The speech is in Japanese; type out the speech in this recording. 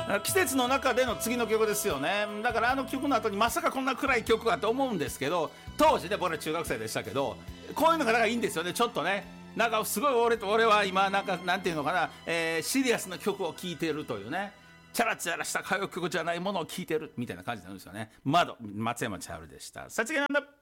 季節の中での次の曲ですよね。だからあの曲の後にまさかこんな暗い曲かと思うんですけど、当時ね僕ら中学生でしたけど、こういうのがなんかいいんですよね。ちょっとね、なんかすごい俺は今なんかなんていうのかな、シリアスな曲を聴いてるというね、チャラチャラした歌謡曲じゃないものを聴いてるみたいな感じなんですよね。松山千春でした。さちげなんだ。